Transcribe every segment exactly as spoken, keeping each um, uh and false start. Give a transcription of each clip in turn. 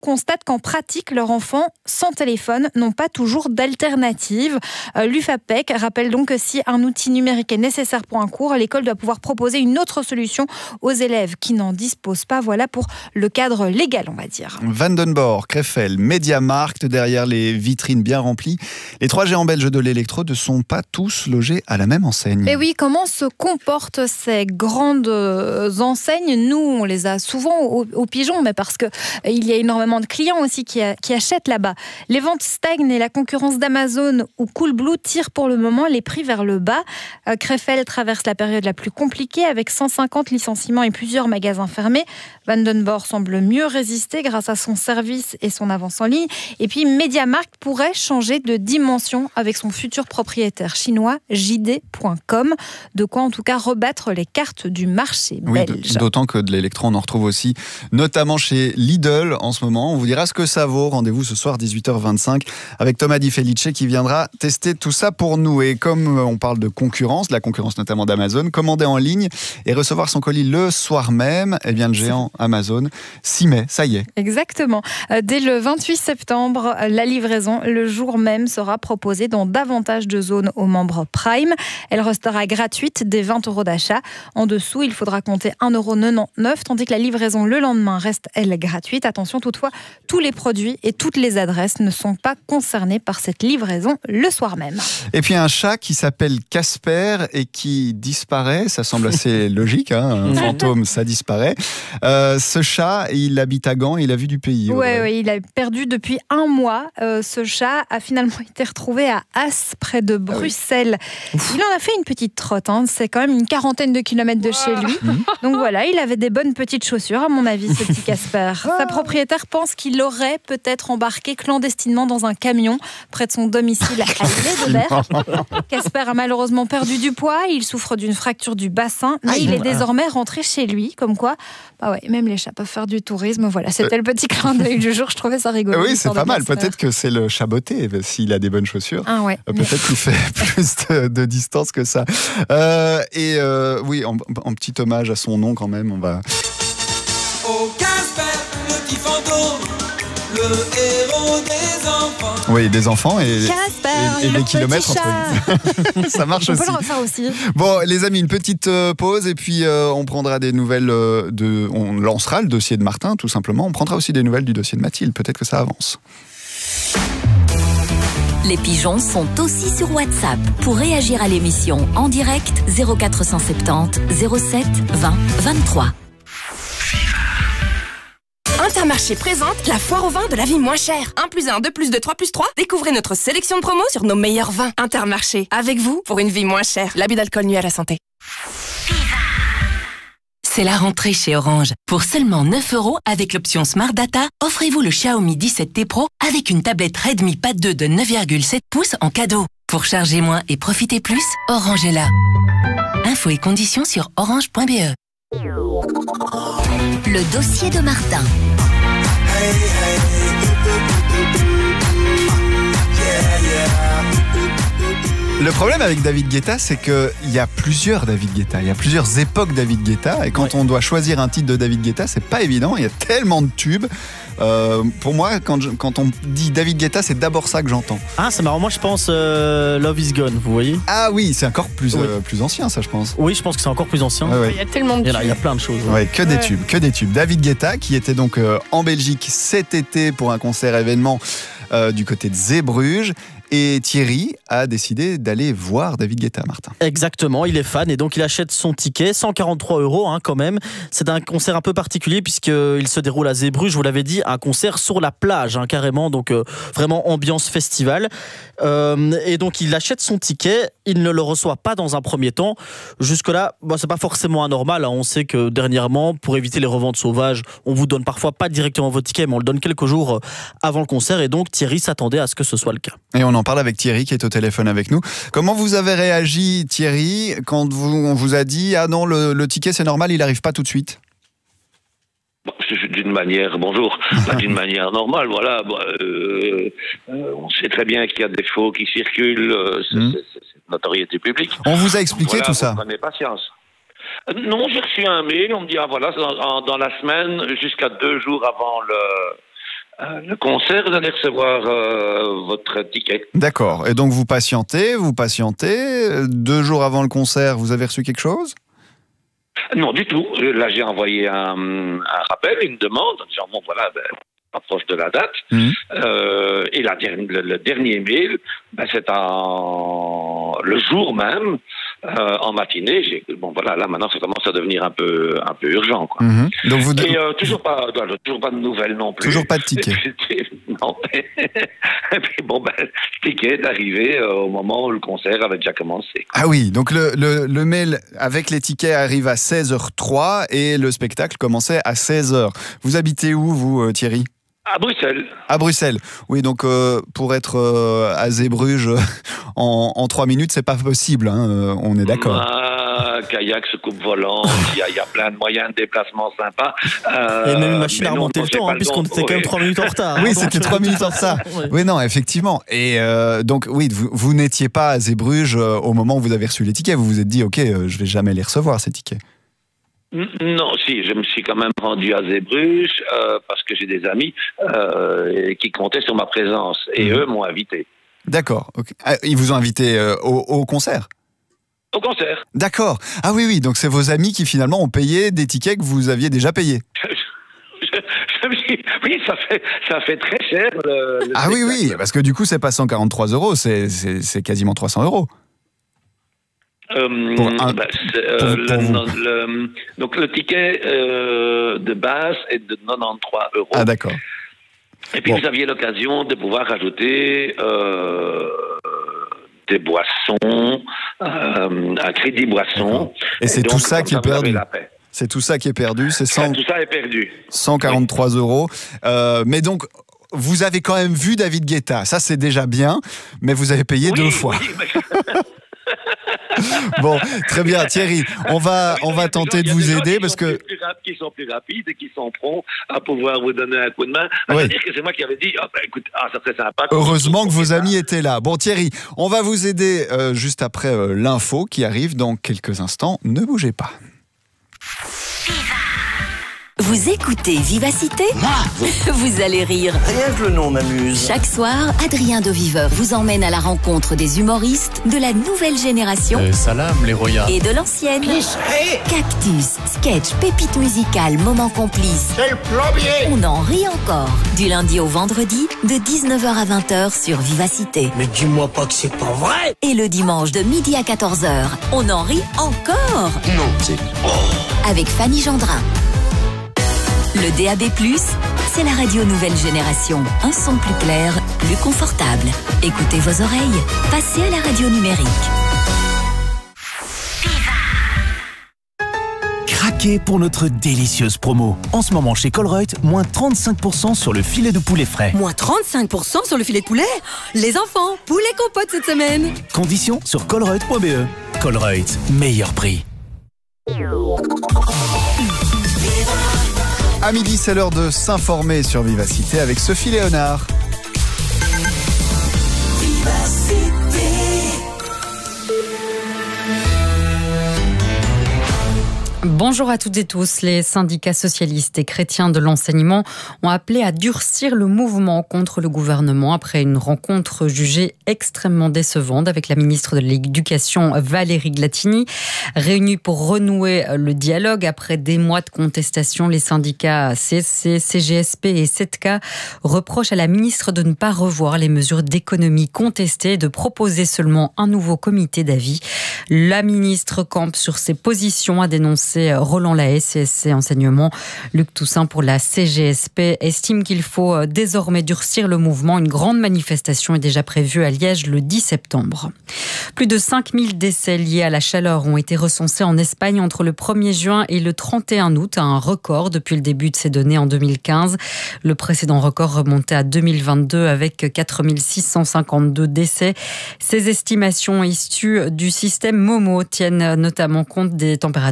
constatent qu'en pratique, leurs enfants sans téléphone n'ont pas toujours d'alternative. Euh, L'U F A P E C rappelle donc que si un outil numérique est nécessaire pour un cours, l'école doit pouvoir proposer une autre solution aux élèves qui n'en disposent pas. Voilà pour le cadre légal, on va dire. Vandenborg, Krefeld, MediaMarkt, derrière les vitrines bien remplies. Les trois géants belges de l'électro ne sont pas tous logés à la même enseigne. Et oui, comment se comportent ces grandes enseignes? Nous, on les a souvent au, au pigeon, mais parce qu'il y a énormément de clients aussi qui, a, qui achètent là-bas. Les ventes stagnent et la concurrence d'Amazon ou Coolblue tire pour le moment les prix vers le bas. Euh, Krefeld traverse la période la plus compliquée avec cent cinquante licenciements et plusieurs magasins fermés. Vandenborg semble mieux résister grâce à son service et son avance en ligne. Et puis MediaMarkt pourrait changer de dimension avec son futur propriétaire chinois J D point com. De quoi en tout cas rebattre les cartes du marché belge. Oui, d'autant que de l'électro, on en retrouve aussi, notamment chez Lidl en ce moment. On vous dira ce que ça vaut. Rendez-vous ce soir dix-huit heures vingt-cinq avec Thomas Di Felice qui viendra tester tout ça pour nous. Et comme on parle de concurrence, de la concurrence notamment d'Amazon, commander en ligne et recevoir son colis le soir même, eh bien le géant Amazon s'y met, ça y est. Exactement. Dès le vingt-huit septembre, la livraison, le jour même, sera proposée dans davantage de zones aux membres Prime. Elle restera gratuite dès vingt euros d'achat. En dessous, il faudra compter un euro quatre-vingt-dix-neuf, tandis que la livraison le lendemain reste, elle, gratuite. Attention toutefois, tous les produits et toutes les adresses ne sont pas concernés par cette livraison le soir même. Et puis un chat qui s'appelle Casper et qui disparaît, ça semble assez logique, hein, un fantôme, ça disparaît. Euh, ce chat, il habite à Gand, il a vu du pays. Oui, ouais, il a perdu depuis un mois. Euh, ce chat a finalement été retrouvé à As, près de Bruxelles. Ah oui. Il en a fait une petite trotte, hein. C'est quand même une quarantaine de kilomètres de wow. chez lui. Mmh. Donc voilà, il avait des bonnes petites chaussures, à mon avis, ce petit Casper. Sa propriétaire pense qu'il aurait peut-être embarqué clandestinement dans un camion près de son domicile à Lédebert. Casper a malheureusement perdu du poids, il souffre d'une fracture du bassin, mais ah, il est désormais rentré chez lui, comme quoi, bah ouais, même les chats peuvent faire du tourisme. Voilà, c'était euh... le petit clin d'œil du jour, je trouvais ça rigolo. Oui, c'est pas mal, peut-être que c'est le chat botté, s'il a des bonnes chaussures. Ah ouais. Euh, peut-être qu'il fait plus de, de distance que ça. Euh, et euh, oui, en, en petit hommage à son nom quand même, on va... Oh Casper, petit fantôme, le héros des enfants. Oui, des enfants et, Casper, et, et des kilomètres entre Ça marche on aussi. On peut le refaire aussi. Bon, les amis, une petite euh, pause et puis euh, on prendra des nouvelles euh, de... On lancera le dossier de Martin, tout simplement. On prendra aussi des nouvelles du dossier de Mathilde. Peut-être que ça avance. Les pigeons sont aussi sur WhatsApp. Pour réagir à l'émission en direct, zéro quatre cent soixante-dix zéro sept vingt vingt-trois. Intermarché présente la foire au vin de la vie moins chère. un plus un, deux plus deux, trois plus trois. Découvrez notre sélection de promos sur nos meilleurs vins. Intermarché, avec vous pour une vie moins chère. L'abus d'alcool nuit à la santé. C'est la rentrée chez Orange. Pour seulement neuf euros, avec l'option Smart Data, offrez-vous le Xiaomi dix-sept T Pro avec une tablette Redmi Pad deux de neuf virgule sept pouces en cadeau. Pour charger moins et profiter plus, Orange est là. Infos et conditions sur orange point b e. Le dossier de Martin. Le problème avec David Guetta, c'est qu'il y a plusieurs David Guetta, il y a plusieurs époques David Guetta, et quand ouais. on doit choisir un titre de David Guetta, c'est pas évident, il y a tellement de tubes. Euh, pour moi, quand, je, quand on dit David Guetta, c'est d'abord ça que j'entends. Ah, c'est marrant, moi je pense euh, Love is Gone, vous voyez. Ah oui, c'est encore plus, oui. euh, plus ancien, ça je pense. Oui, je pense que c'est encore plus ancien. Ouais, ouais. Il y a tellement de tubes. Il y a plein de choses. Ouais, que des ouais. tubes, que des tubes. David Guetta, qui était donc euh, en Belgique cet été pour un concert événement euh, du côté de Zeebruges. Et Thierry a décidé d'aller voir David Guetta, Martin. Exactement, il est fan et donc il achète son ticket, cent quarante-trois euros hein, quand même. C'est un concert un peu particulier puisqu'il se déroule à Zeebruges, je vous l'avais dit, un concert sur la plage hein, carrément, donc euh, vraiment ambiance festival. Euh, et donc il achète son ticket, il ne le reçoit pas dans un premier temps. Jusque-là, bah, c'est pas forcément anormal. Hein. On sait que dernièrement, pour éviter les reventes sauvages, on vous donne parfois pas directement vos tickets, mais on le donne quelques jours avant le concert. Et donc Thierry s'attendait à ce que ce soit le cas. Et on en parle avec Thierry qui est au téléphone avec nous. Comment vous avez réagi, Thierry, quand vous, on vous a dit « Ah non, le, le ticket c'est normal, il n'arrive pas tout de suite » ? D'une manière, bonjour, d'une manière normale, voilà. Euh, euh, on sait très bien qu'il y a des faux qui circulent, euh, c'est, mmh. c'est, c'est, c'est notoriété publique. On vous a expliqué voilà, tout ça ? Prenez patience. Euh, non, j'ai reçu un mail, on me dit, ah voilà, dans, dans la semaine, jusqu'à deux jours avant le... euh, le concert, vous allez recevoir euh, votre ticket. D'accord. Et donc vous patientez, vous patientez. Deux jours avant le concert, vous avez reçu quelque chose ? Non, du tout. Là, j'ai envoyé un, un rappel, une demande, en disant, bon, voilà, ben, on approche de la date. Mmh. Euh, et la, le, le dernier mail, ben, c'est en, le jour même, euh, en matinée. J'ai, bon, voilà, là, maintenant, ça commence à devenir un peu, un peu urgent, quoi. Mmh. Donc vous... Et euh, toujours pas, toujours pas de nouvelles non plus. Toujours pas de ticket. Non. Et puis bon, ben, le ticket est arrivé euh, au moment où le concert avait déjà commencé. Ah oui, donc le, le, le mail avec les tickets arrive à seize heures trois et le spectacle commençait à seize heures. Vous habitez où, vous, Thierry ? À Bruxelles. À Bruxelles. Oui, donc euh, pour être euh, à Zeebrugge en, en trois minutes, c'est pas possible, hein, euh, on est d'accord. Ah, kayak, soucoupe volante, il y, y a plein de moyens de déplacement sympas. Euh, et même une machine à remonter le temps, hein, puisqu'on était quand même trois minutes en retard. Oui, hein, c'était trois minutes en retard. Oui. oui, non, effectivement. Et euh, donc, oui, vous, vous n'étiez pas à Zeebrugge euh, au moment où vous avez reçu les tickets. Vous vous êtes dit, OK, euh, je vais jamais les recevoir, ces tickets. Non, si, je me suis quand même rendu à Zeebrugge euh, parce que j'ai des amis euh, qui comptaient sur ma présence et mmh. eux m'ont invité. D'accord. Okay. Ah, ils vous ont invité euh, au, au concert ? Au concert. D'accord. Ah oui, oui, donc c'est vos amis qui finalement ont payé des tickets que vous aviez déjà payés. Oui, ça fait, ça fait très cher. Le, le ah oui, oui, parce que du coup, c'est pas cent quarante-trois euros, c'est, c'est, c'est quasiment trois cents euros. Euh, pour un, bah, euh, pour, le, pour le, donc le ticket euh, de base est de quatre-vingt-treize euros. Ah d'accord. Et puis bon. Vous aviez l'occasion de pouvoir ajouter euh, des boissons, euh, un crédit boisson. Et c'est et donc, tout ça qui est perdu. C'est tout ça qui est perdu. C'est cent... Tout ça est perdu. cent quarante-trois oui. euros. Euh, mais donc. Vous avez quand même vu David Guetta, ça c'est déjà bien, mais vous avez payé oui, deux fois. Oui, mais... Bon, très bien, Thierry. On va, on va tenter de vous aider parce que qui sont plus rapides et qui sont prompts à pouvoir vous donner un coup de main. Oui. C'est-à-dire que c'est moi qui avais dit, oh, ben, écoute, ah, ça serait sympa. Heureusement que vos amis étaient là. Bon, Thierry, on va vous aider euh, juste après euh, l'info qui arrive dans quelques instants. Ne bougez pas. Vous écoutez Vivacité ? Moi ? Vous allez rire. Rien que le nom m'amuse. Chaque soir, Adrien Deviveur vous emmène à la rencontre des humoristes de la nouvelle génération. Euh, salam, les royas. Et de l'ancienne. Hey. Cactus, sketch, pépite musicale, moment complice. C'est le plombier. On en rit encore. Du lundi au vendredi, de dix-neuf heures à vingt heures sur Vivacité. Mais dis-moi pas que c'est pas vrai. Et le dimanche de midi à quatorze heures, on en rit encore. Non, c'est... Oh. Avec Fanny Gendrin. Le D A B plus, c'est la radio nouvelle génération. Un son plus clair, plus confortable. Écoutez vos oreilles. Passez à la radio numérique. Craquez pour notre délicieuse promo. En ce moment chez Colruyt, moins trente-cinq pour cent sur le filet de poulet frais. Moins trente-cinq pour cent sur le filet de poulet ? Les enfants, poulet compote cette semaine. Conditions sur colruyt point b e. Colruyt, meilleur prix. À midi, c'est l'heure de s'informer sur Vivacité avec Sophie Léonard. Vivacité. Bonjour à toutes et tous. Les syndicats socialistes et chrétiens de l'enseignement ont appelé à durcir le mouvement contre le gouvernement après une rencontre jugée extrêmement décevante avec la ministre de l'Éducation Valérie Glatini. Réunis pour renouer le dialogue après des mois de contestation, les syndicats C S C, C G S P et sept K reprochent à la ministre de ne pas revoir les mesures d'économie contestées et de proposer seulement un nouveau comité d'avis. La ministre campe sur ses positions, a dénoncé Roland Lahaye, C S C Enseignement. Luc Toussaint pour la C G S P estime qu'il faut désormais durcir le mouvement. Une grande manifestation est déjà prévue à Liège le dix septembre. Plus de cinq mille décès liés à la chaleur ont été recensés en Espagne entre le premier juin et le trente et un août, un record depuis le début de ces données en deux mille quinze. Le précédent record remontait à deux mille vingt-deux avec quatre mille six cent cinquante-deux décès. Ces estimations issues du système Momo tiennent notamment compte des températures relevées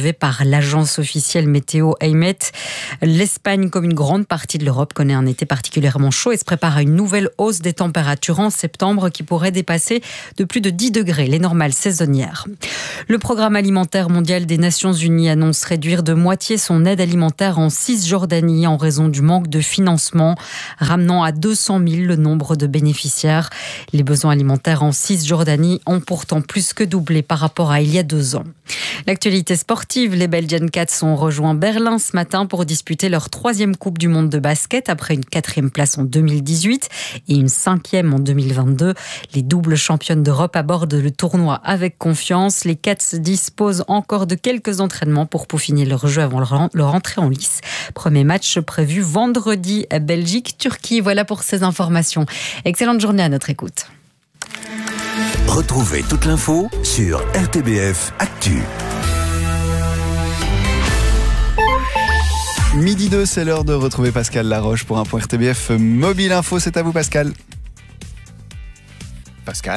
relevé par l'agence officielle météo Eymet. L'Espagne, comme une grande partie de l'Europe, connaît un été particulièrement chaud et se prépare à une nouvelle hausse des températures en septembre qui pourrait dépasser de plus de dix degrés les normales saisonnières. Le programme alimentaire mondial des Nations Unies annonce réduire de moitié son aide alimentaire en Cisjordanie en raison du manque de financement, ramenant à deux cent mille le nombre de bénéficiaires. Les besoins alimentaires en Cisjordanie ont pourtant plus que doublé par rapport à il y a deux ans. L'actualité sportive, les Belgian Cats ont rejoint Berlin ce matin pour disputer leur troisième Coupe du Monde de basket après une quatrième place en deux mille dix-huit et une cinquième en deux mille vingt-deux. Les doubles championnes d'Europe abordent le tournoi avec confiance. Les Cats disposent encore de quelques entraînements pour peaufiner leur jeu avant leur entrée en lice. Premier match prévu vendredi à Belgique-Turquie. Voilà pour ces informations. Excellente journée à notre écoute. Retrouvez toute l'info sur R T B F Actu. Midi deux, c'est l'heure de retrouver Pascal Laroche pour un point R T B F Mobile Info. C'est à vous, Pascal. Pascal ?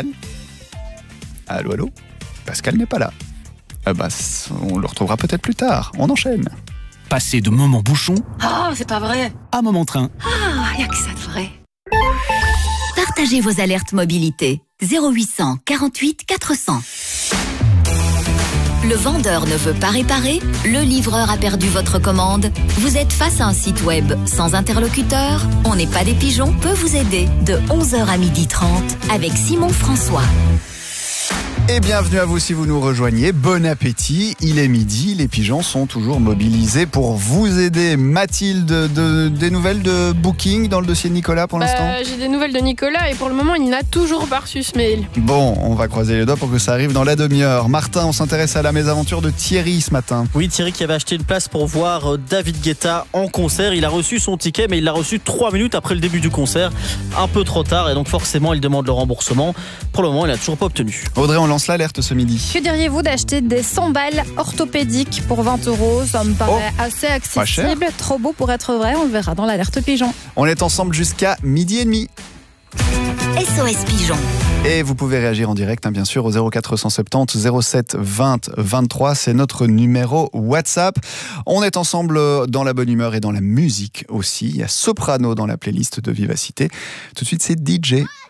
Allô, allô ? Pascal n'est pas là. Ah bah, on le retrouvera peut-être plus tard. On enchaîne. Passez de moment bouchon Oh, c'est pas vrai. à moment train. Ah, y a que ça de vrai. Partagez vos alertes mobilité. zéro huit cent quarante-huit quatre cents. Le vendeur ne veut pas réparer, le livreur a perdu votre commande. Vous êtes face à un site web sans interlocuteur. On n'est pas des pigeons peut vous aider de onze heures à midi trente avec Simon François. Et bienvenue à vous si vous nous rejoignez. Bon appétit, il est midi, les pigeons sont toujours mobilisés pour vous aider. Mathilde, de, des nouvelles de Booking dans le dossier de Nicolas pour l'instant ? euh, J'ai des nouvelles de Nicolas et pour le moment il n'a toujours pas reçu ce mail. Bon, on va croiser les doigts pour que ça arrive dans la demi-heure. Martin, on s'intéresse à la mésaventure de Thierry ce matin. Oui, Thierry qui avait acheté une place pour voir David Guetta en concert. Il a reçu son ticket mais il l'a reçu trois minutes après le début du concert. Un peu trop tard et donc forcément il demande le remboursement. Pour le moment il n'a toujours pas obtenu. Audrey, on lance l'alerte ce midi. Que diriez-vous d'acheter des sandales orthopédiques pour vingt euros ? Ça me paraît Oh, assez pas cher. accessible, trop beau pour être vrai, on le verra dans l'alerte pigeon. On est ensemble jusqu'à midi et demi. S O S Pigeon. Et vous pouvez réagir en direct, hein, bien sûr, au zéro quatre cent soixante-dix zéro sept vingt vingt-trois. C'est notre numéro WhatsApp. On est ensemble dans la bonne humeur et dans la musique aussi. Il y a Soprano dans la playlist de Vivacité. Tout de suite, c'est D J.